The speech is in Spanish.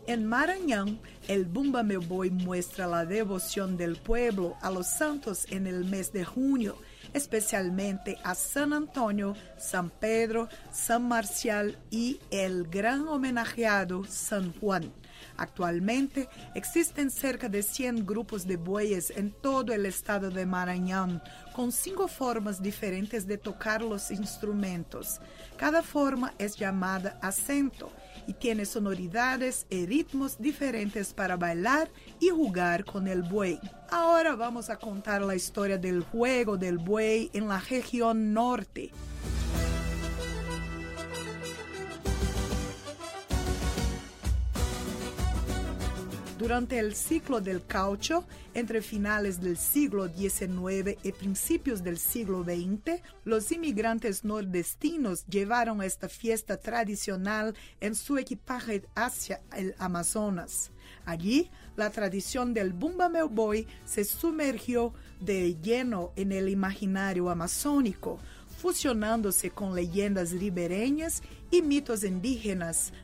En Maranhán, el Bumba Meu Boi muestra la devoción del pueblo a los santos en el mes de junio, especialmente a San Antonio, San Pedro, San Marcial y el gran homenajeado San Juan. Actualmente existen cerca de 100 grupos de bueyes en todo el estado de Maranhán, con 5 formas diferentes de tocar los instrumentos. Cada forma es llamada acento y tiene sonoridades y ritmos diferentes para bailar y jugar con el buey. Ahora vamos a contar la historia del juego del buey en la región norte. Durante el ciclo del caucho, entre finales del siglo XIX y principios del siglo XX, los inmigrantes nordestinos llevaron esta fiesta tradicional en su equipaje hacia el Amazonas. Allí, la tradición del Bumba Meu Boi se sumergió de lleno en el imaginario amazónico, fusionándose con leyendas ribereñas y mitos indígenas,